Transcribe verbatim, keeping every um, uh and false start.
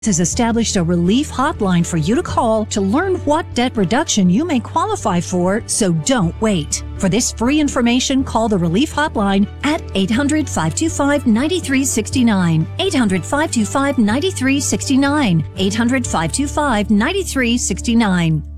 has established a relief hotline for you to call to learn what debt reduction you may qualify for, so don't wait. For this free information, call the Relief Hotline at eight hundred, five two five, nine three six nine, eight hundred, five two five, nine three six nine, eight hundred, five two five, nine three six nine.